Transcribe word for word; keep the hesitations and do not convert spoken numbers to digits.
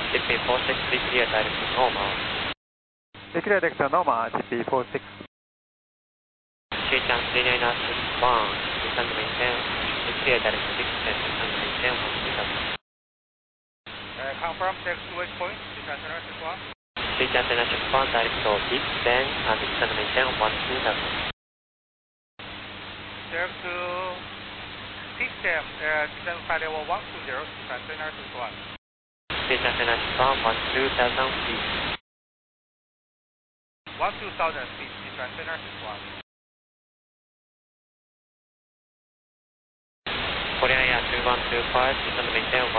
G P four six, please clear direct to normal. Clear direct to normal, G P four six. Shenzhen three nine six one, descend maintain, clear direct to descend, descend maintain one two thousand. Uh, confirm X two eight point, descend center six one. Shenzhen three nine six one, direct to descend and descend maintain one two thousand. Direct to system, uh, descend flight level one two zero, descend center six one. Shenzhen three nine six one, one two thousand feet. one two thousand feet, descend center six one. Korean Air three one two five, descend maintain